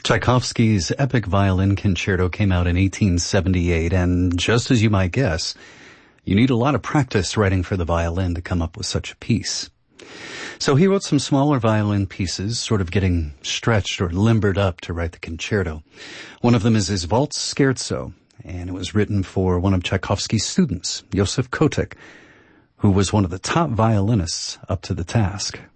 Tchaikovsky's epic violin concerto came out in 1878, and just as you might guess, you need a lot of practice writing for the violin to come up with such a piece. So he wrote some smaller violin pieces, sort of getting stretched or limbered up to write the concerto. One of them is his Waltz Scherzo, and it was written for one of Tchaikovsky's students, Joseph Kotek, who was one of the top violinists up to the task.